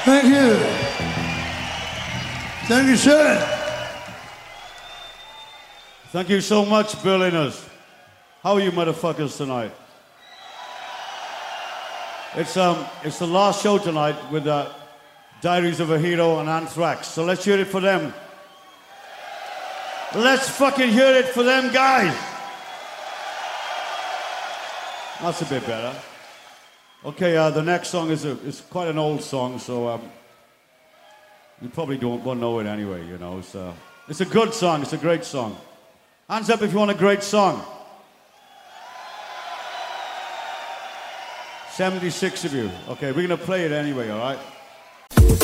Thank you. Thank you, sir. Thank you so much, Berliners. How are you motherfuckers tonight? It's the last show tonight with Diaries of a Hero and Anthrax. So let's hear it for them. Let's fucking hear it for them, guys. That's a bit better. Okay, the next song is quite an old song, so you probably won't know it anyway, you know. It's a good song. It's a great song. Hands up if you want a great song. 76 of you. Okay, we're going to play it anyway, all right?